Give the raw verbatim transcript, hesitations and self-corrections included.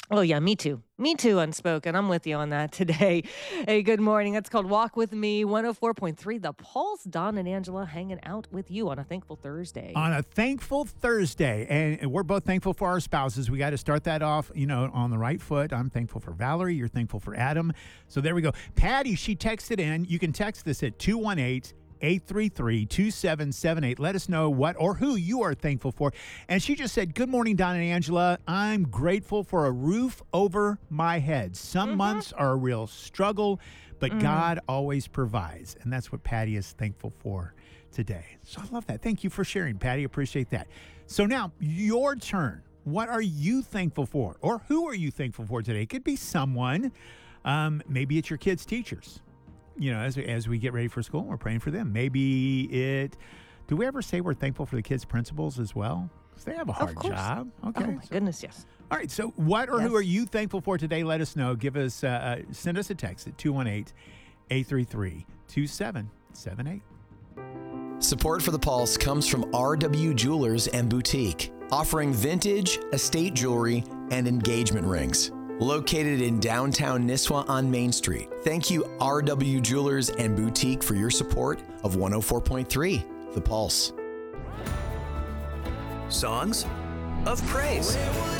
Oh, yeah, me too. Me too, Unspoken. I'm with you on that today. Hey, good morning. That's called Walk With Me, one oh four point three The Pulse. Don and Angela hanging out with you on a thankful Thursday. On a thankful Thursday, and we're both thankful for our spouses. We got to start that off, you know, on the right foot. I'm thankful for Valerie. You're thankful for Adam. So there we go. Patty, she texted in. You can text this at two one eight, eight three three, two seven seven eight. Let us know what or who you are thankful for. And she just said, good morning, Don and Angela. I'm grateful for a roof over my head. Some mm-hmm. months are a real struggle, but mm. God always provides. And that's what Patty is thankful for today. So I love that. Thank you for sharing, Patty. Appreciate that. So now, your turn. What are you thankful for? Or who are you thankful for today? It could be someone. Um, maybe it's your kids' teachers. You know, as, as we get ready for school, we're praying for them. Maybe it, do we ever say we're thankful for the kids' principals as well? Because they have a hard job. Okay. Oh, my so, goodness, yes. All right. So what or yes. who are you thankful for today? Let us know. Give us, uh, uh, send us a text at two one eight, eight three three, two seven seven eight. Support for The Pulse comes from R W Jewelers and Boutique, offering vintage, estate jewelry, and engagement rings. Located in downtown Nisswa on Main Street. Thank you, R W Jewelers and Boutique, for your support of one oh four point three The Pulse. Songs of praise.